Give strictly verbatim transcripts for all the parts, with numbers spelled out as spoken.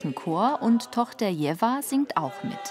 Chor und Tochter Jewa singt auch mit.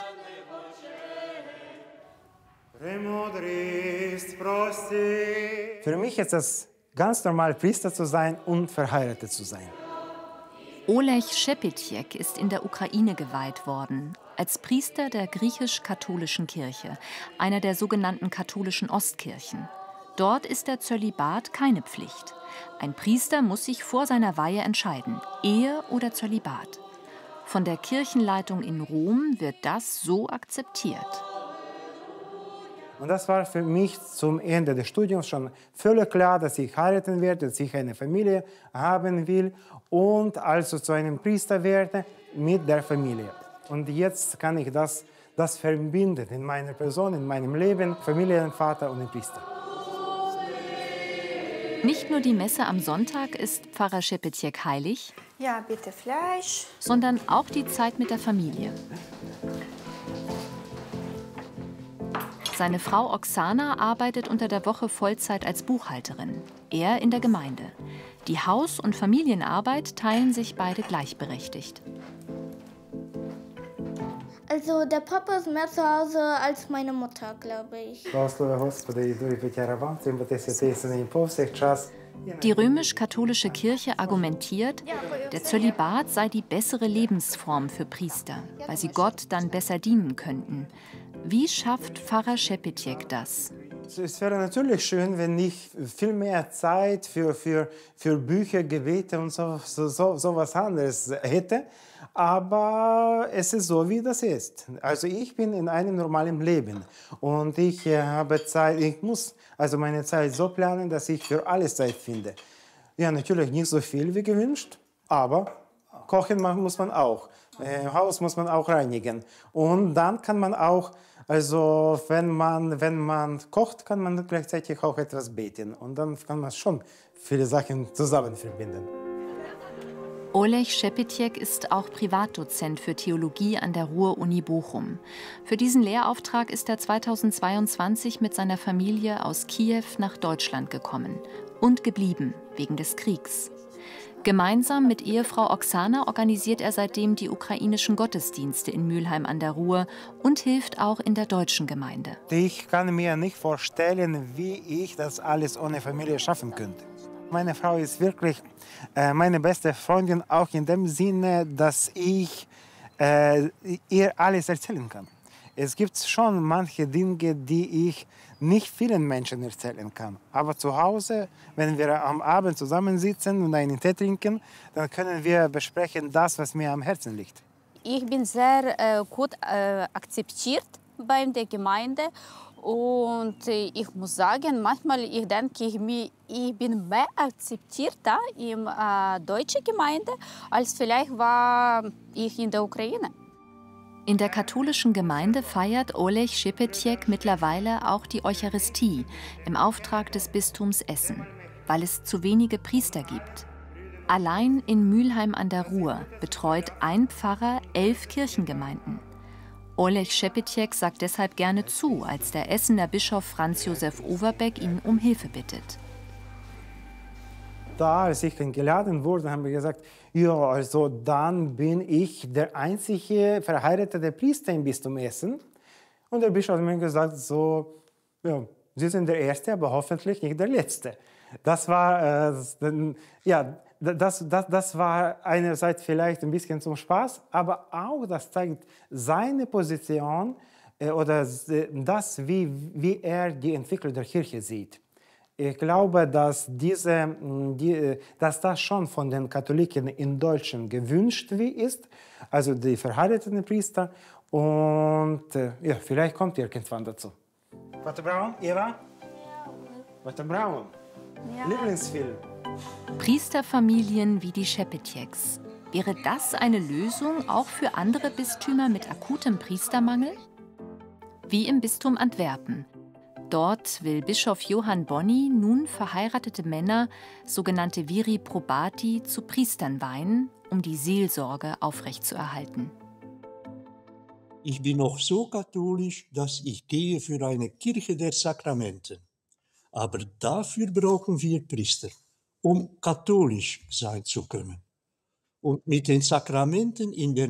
Für mich ist es ganz normal, Priester zu sein und verheiratet zu sein. Oleg Szepetiek ist in der Ukraine geweiht worden, als Priester der griechisch-katholischen Kirche, einer der sogenannten katholischen Ostkirchen. Dort ist der Zölibat keine Pflicht. Ein Priester muss sich vor seiner Weihe entscheiden, Ehe oder Zölibat. Von der Kirchenleitung in Rom wird das so akzeptiert. Und das war für mich zum Ende des Studiums schon völlig klar, dass ich heiraten werde, dass ich eine Familie haben will und also zu einem Priester werde mit der Familie. Und jetzt kann ich das, das verbinden in meiner Person, in meinem Leben, Familienvater und Priester. Nicht nur die Messe am Sonntag ist Pfarrer Szepetiek heilig, ja, bitte Fleisch, sondern auch die Zeit mit der Familie. Seine Frau Oksana arbeitet unter der Woche Vollzeit als Buchhalterin, er in der Gemeinde. Die Haus- und Familienarbeit teilen sich beide gleichberechtigt. Also der Papa ist mehr zu Hause als meine Mutter, glaube ich. Die römisch-katholische Kirche argumentiert, der Zölibat sei die bessere Lebensform für Priester, weil sie Gott dann besser dienen könnten. Wie schafft Pfarrer Szepetiek das? Es wäre natürlich schön, wenn ich viel mehr Zeit für, für, für Bücher, Gebete und so, so, so, so was anderes hätte. Aber es ist so, wie das ist. Also ich bin in einem normalen Leben und ich äh, habe Zeit, ich muss also meine Zeit so planen, dass ich für alles Zeit finde. Ja, natürlich nicht so viel wie gewünscht, aber kochen muss man auch. Äh, Haus muss man auch reinigen. Und dann kann man auch, also wenn man, wenn man kocht, kann man gleichzeitig auch etwas beten. Und dann kann man schon viele Sachen zusammen verbinden. Oleg Szepetiek ist auch Privatdozent für Theologie an der Ruhr-Uni Bochum. Für diesen Lehrauftrag ist er zweitausendzweiundzwanzig mit seiner Familie aus Kiew nach Deutschland gekommen und geblieben wegen des Kriegs. Gemeinsam mit Ehefrau Oksana organisiert er seitdem die ukrainischen Gottesdienste in Mülheim an der Ruhr und hilft auch in der deutschen Gemeinde. Ich kann mir nicht vorstellen, wie ich das alles ohne Familie schaffen könnte. Meine Frau ist wirklich äh, meine beste Freundin, auch in dem Sinne, dass ich äh, ihr alles erzählen kann. Es gibt schon manche Dinge, die ich nicht vielen Menschen erzählen kann. Aber zu Hause, wenn wir am Abend zusammensitzen und einen Tee trinken, dann können wir besprechen das, was mir am Herzen liegt. Ich bin sehr äh, gut äh, akzeptiert bei der Gemeinde. Und ich muss sagen, manchmal ich denke ich mir, ich bin mehr akzeptiert da in der äh, deutschen Gemeinde, als vielleicht war ich in der Ukraine. In der katholischen Gemeinde feiert Oleg Szepetiek mittlerweile auch die Eucharistie im Auftrag des Bistums Essen, weil es zu wenige Priester gibt. Allein in Mülheim an der Ruhr betreut ein Pfarrer elf Kirchengemeinden. Oleg Szepetiek sagt deshalb gerne zu, als der Essener Bischof Franz Josef Overbeck ihn um Hilfe bittet. Da, als ich geladen wurde, haben wir gesagt, ja, also dann bin ich der einzige verheiratete Priester im Bistum Essen. Und der Bischof hat mir gesagt, so, ja, Sie sind der Erste, aber hoffentlich nicht der Letzte. Das war, äh, ja, das, das, das war einerseits vielleicht ein bisschen zum Spaß, aber auch das zeigt seine Position äh, oder das, wie, wie er die Entwicklung der Kirche sieht. Ich glaube, dass, diese, die, dass das schon von den Katholiken in Deutschland gewünscht ist, also die verheirateten Priester. Und äh, ja, vielleicht kommt irgendwann dazu. Warte Braun, Eva? Ja. Warte Braun, ja. Lieblingsfilm. Priesterfamilien wie die Szepetieks. Wäre das eine Lösung auch für andere Bistümer mit akutem Priestermangel? Wie im Bistum Antwerpen. Dort will Bischof Johann Bonni nun verheiratete Männer, sogenannte Viri probati, zu Priestern weihen, um die Seelsorge aufrechtzuerhalten. Ich bin noch so katholisch, dass ich gehe für eine Kirche der Sakramente. Aber dafür brauchen wir Priester, um katholisch sein zu können. Und mit den Sakramenten in der